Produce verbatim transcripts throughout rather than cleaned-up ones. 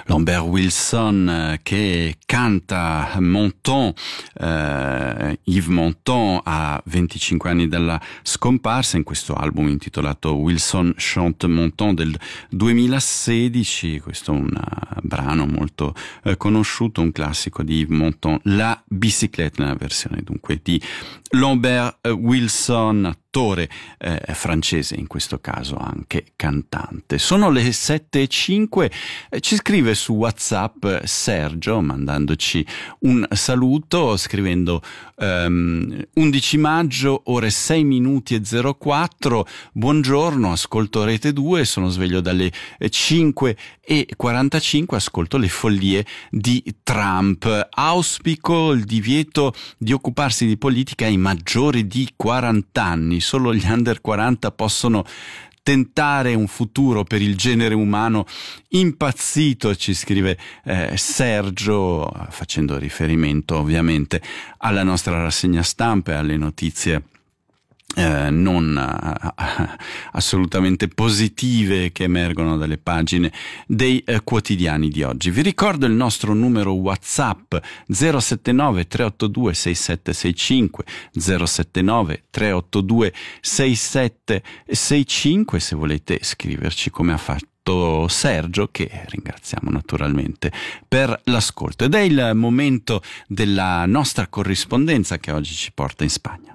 Lambert Wilson eh, che canta Montand, eh, Yves Montand a venticinque anni dalla scomparsa, in questo album intitolato Wilson chante Montand del duemilasedici. Questo è un uh, brano molto eh, conosciuto, un classico di Yves Montand, La Bicyclette, nella versione dunque di Lambert Wilson, attore eh, francese, in questo caso anche cantante. Sono le sette e cinque, eh, ci scrive su WhatsApp Sergio mandandoci un saluto scrivendo um, undici maggio, ore sei minuti e zero quattro, buongiorno, ascolto Rete due, sono sveglio dalle cinque e quarantacinque, ascolto le follie di Trump, auspico il divieto di occuparsi di politica ai maggiori di quaranta anni, solo gli under quaranta possono tentare un futuro per il genere umano impazzito, ci scrive eh, Sergio, facendo riferimento ovviamente alla nostra rassegna stampa e alle notizie Eh, non uh, assolutamente positive che emergono dalle pagine dei uh, quotidiani di oggi. Vi ricordo il nostro numero WhatsApp zero sette nove tre otto due sei sette sei cinque, zero sette nove tre otto due sei sette sei cinque, se volete scriverci come ha fatto Sergio, che ringraziamo naturalmente per l'ascolto. Ed è il momento della nostra corrispondenza che oggi ci porta in Spagna.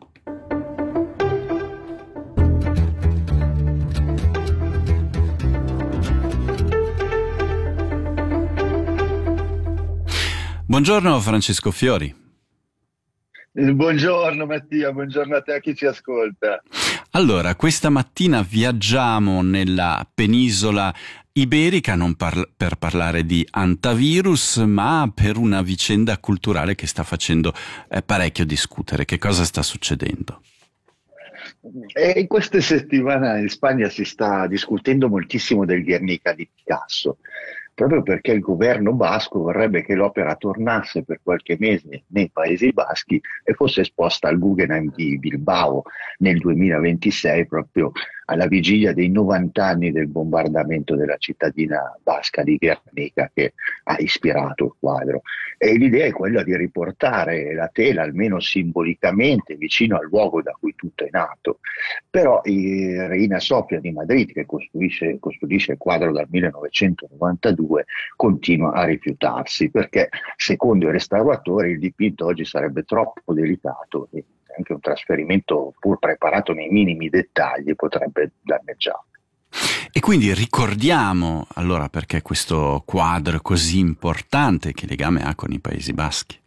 Buongiorno Francesco Fiori. Buongiorno Mattia, buongiorno a te, a chi ci ascolta. Allora, questa mattina viaggiamo nella penisola iberica non par- per parlare di antivirus, ma per una vicenda culturale che sta facendo eh, parecchio discutere. Che cosa sta succedendo? E in queste settimane in Spagna si sta discutendo moltissimo del Guernica di Picasso, proprio perché il governo basco vorrebbe che l'opera tornasse per qualche mese nei Paesi Baschi e fosse esposta al Guggenheim di Bilbao nel duemilaventisei, proprio alla vigilia dei novanta anni del bombardamento della cittadina basca di Guernica, che ha ispirato il quadro. E l'idea è quella di riportare la tela, almeno simbolicamente, vicino al luogo da cui tutto è nato. Però eh, Reina Sofia di Madrid, che custodisce, custodisce il quadro dal millenovecentonovantadue, continua a rifiutarsi, perché secondo i restauratori il dipinto oggi sarebbe troppo delicato e anche un trasferimento pur preparato nei minimi dettagli potrebbe danneggiarlo. E quindi ricordiamo allora perché questo quadro così importante, che legame ha con i Paesi Baschi?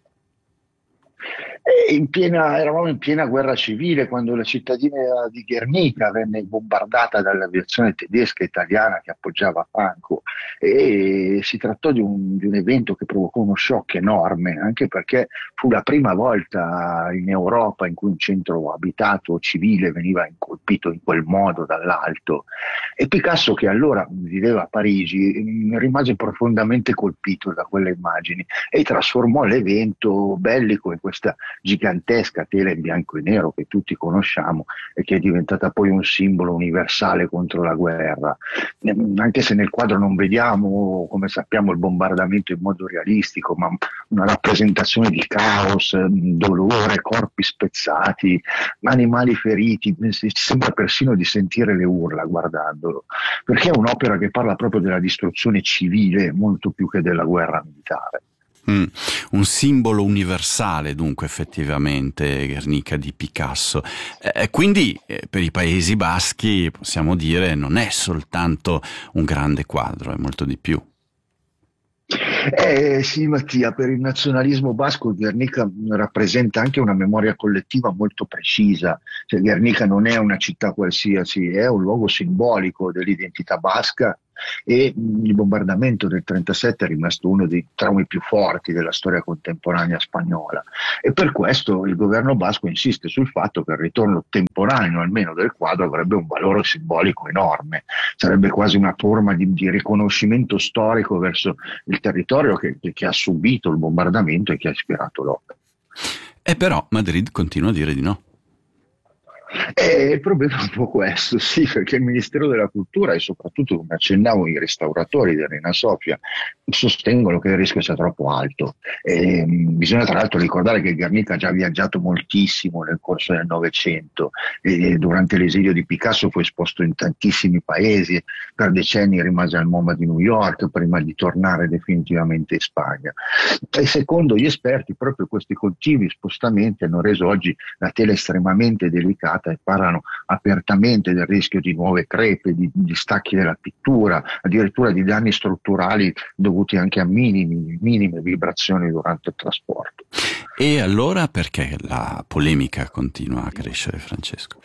E in piena, eravamo in piena guerra civile quando la cittadina di Guernica venne bombardata dall'aviazione tedesca e italiana che appoggiava Franco, e si trattò di un, di un evento che provocò uno shock enorme, anche perché fu la prima volta in Europa in cui un centro abitato civile veniva colpito in quel modo dall'alto. E Picasso, che allora viveva a Parigi, rimase profondamente colpito da quelle immagini e trasformò l'evento bellico in questa gigantesca tela in bianco e nero che tutti conosciamo e che è diventata poi un simbolo universale contro la guerra. Anche se nel quadro non vediamo, come sappiamo, il bombardamento in modo realistico, ma una rappresentazione di caos, dolore, corpi spezzati, animali feriti, sembra persino di sentire le urla guardandolo, perché è un'opera che parla proprio della distruzione civile molto più che della guerra militare. Mm, un simbolo universale dunque effettivamente Guernica di Picasso, eh, quindi eh, per i Paesi Baschi possiamo dire non è soltanto un grande quadro, è molto di più. Eh sì Mattia, per il nazionalismo basco Guernica rappresenta anche una memoria collettiva molto precisa. Cioè, Guernica non è una città qualsiasi, è un luogo simbolico dell'identità basca, e il bombardamento del trentasette è rimasto uno dei traumi più forti della storia contemporanea spagnola, e per questo il governo basco insiste sul fatto che il ritorno temporaneo almeno del quadro avrebbe un valore simbolico enorme, sarebbe quasi una forma di, di riconoscimento storico verso il territorio che, che, che ha subito il bombardamento e che ha ispirato l'opera. E però Madrid continua a dire di no. E il problema è un po' questo, sì, perché il Ministero della Cultura e soprattutto, come accennavo, i restauratori del Reina Sofia sostengono che il rischio sia troppo alto. E, mh, bisogna tra l'altro ricordare che Guernica ha già viaggiato moltissimo nel corso del Novecento e durante l'esilio di Picasso fu esposto in tantissimi paesi, per decenni rimase al MoMA di New York prima di tornare definitivamente in Spagna. E secondo gli esperti proprio questi continui spostamenti hanno reso oggi la tela estremamente delicata e parlano apertamente del rischio di nuove crepe, di, di stacchi della pittura, addirittura di danni strutturali dovuti anche a minimi, minime vibrazioni durante il trasporto. E allora perché la polemica continua a crescere, Francesco?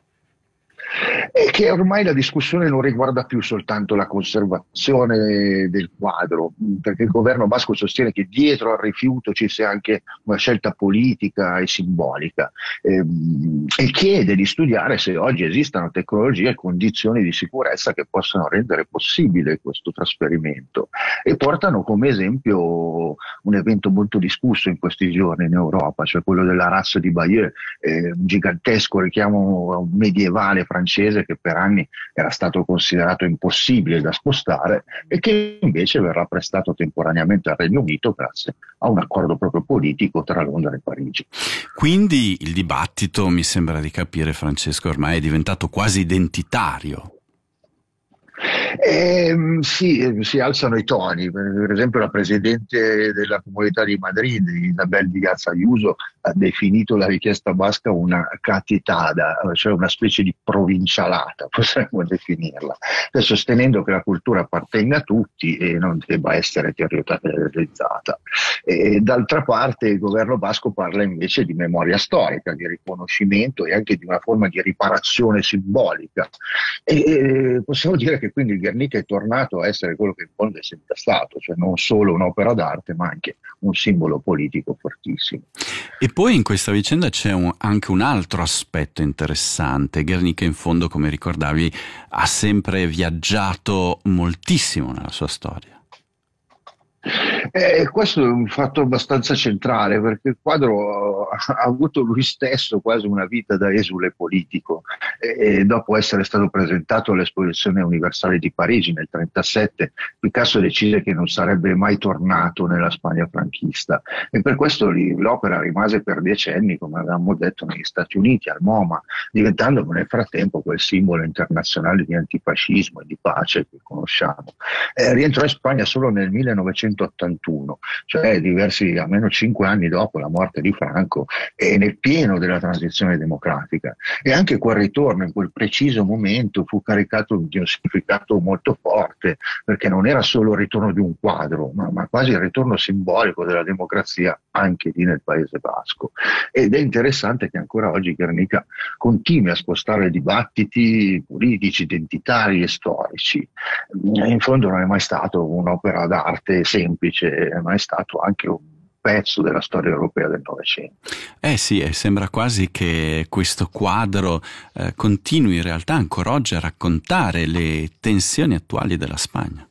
È che ormai la discussione non riguarda più soltanto la conservazione del quadro, perché il governo basco sostiene che dietro al rifiuto ci sia anche una scelta politica e simbolica, ehm, e chiede di studiare se oggi esistano tecnologie e condizioni di sicurezza che possano rendere possibile questo trasferimento, e portano come esempio un evento molto discusso in questi giorni in Europa, cioè quello della Razza di Bayeux, eh, un gigantesco richiamo medievale francese che per anni era stato considerato impossibile da spostare e che invece verrà prestato temporaneamente al Regno Unito grazie a un accordo proprio politico tra Londra e Parigi. Quindi il dibattito, mi sembra di capire, Francesco, ormai è diventato quasi identitario. Eh, sì, si alzano i toni. Per esempio la Presidente della Comunità di Madrid, Isabel Díaz Ayuso, ha definito la richiesta basca una catitada, cioè una specie di provincialata, possiamo definirla, sostenendo che la cultura appartenga a tutti e non debba essere territorializzata. E, d'altra parte il governo basco parla invece di memoria storica, di riconoscimento e anche di una forma di riparazione simbolica. E, e possiamo dire che quindi il Guernica è tornato a essere quello che in fondo è sempre stato, cioè non solo un'opera d'arte ma anche un simbolo politico fortissimo. E poi in questa vicenda c'è un, anche un altro aspetto interessante. Guernica in fondo, come ricordavi, ha sempre viaggiato moltissimo nella sua storia. Eh, questo è un fatto abbastanza centrale perché il quadro ha avuto lui stesso quasi una vita da esule politico e, e dopo essere stato presentato all'Esposizione Universale di Parigi nel trentasette, Picasso decise che non sarebbe mai tornato nella Spagna franchista e per questo lì, l'opera rimase per decenni, come avevamo detto, negli Stati Uniti, al MoMA, diventando nel frattempo quel simbolo internazionale di antifascismo e di pace che conosciamo. Eh, rientrò in Spagna solo nel millenovecentottantuno, cioè diversi, almeno cinque anni dopo la morte di Franco e nel pieno della transizione democratica. E anche quel ritorno in quel preciso momento fu caricato di un significato molto forte, perché non era solo il ritorno di un quadro, ma, ma quasi il ritorno simbolico della democrazia anche lì nel Paese Basco. Ed è interessante che ancora oggi Guernica continui a spostare dibattiti politici, identitari e storici. In fondo non è mai stato un'opera d'arte semplice, ma è stato anche un pezzo della storia europea del Novecento. Eh sì, eh, sembra quasi che questo quadro eh, continui in realtà ancora oggi a raccontare le tensioni attuali della Spagna.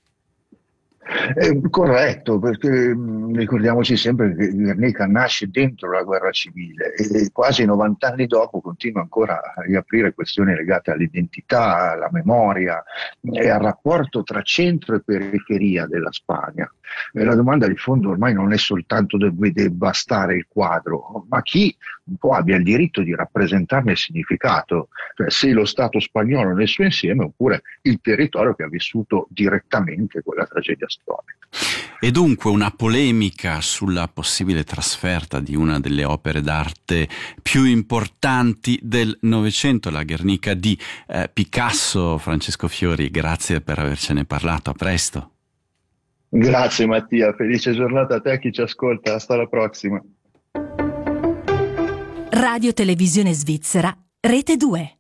Eh, corretto, perché mh, ricordiamoci sempre che Guernica nasce dentro la guerra civile e quasi novanta anni dopo continua ancora a riaprire questioni legate all'identità, alla memoria e al rapporto tra centro e periferia della Spagna. E la domanda di fondo ormai non è soltanto dove debba stare il quadro, ma chi un po' abbia il diritto di rappresentarne il significato, cioè se lo Stato spagnolo nel suo insieme oppure il territorio che ha vissuto direttamente quella tragedia storica. E dunque una polemica sulla possibile trasferta di una delle opere d'arte più importanti del Novecento, la Guernica di eh, Picasso. Francesco Fiori, grazie per avercene parlato, a presto. Grazie Mattia, felice giornata a te e a chi ci ascolta, hasta la prossima. Radio Televisione Svizzera, Rete due.